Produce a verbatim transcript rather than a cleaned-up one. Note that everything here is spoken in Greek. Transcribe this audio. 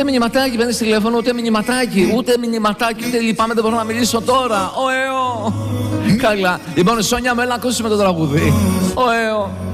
Ούτε μηνυματάκι παίρνεις τηλέφωνο, ούτε μηνυματάκι, ούτε μηνυματάκι, ούτε λυπάμαι, δεν μπορώ να μιλήσω τώρα. Ωεω! Καλά. Λοιπόν, Σόνια, με έλα να ακούσουμε το τραγούδι. Ωεω!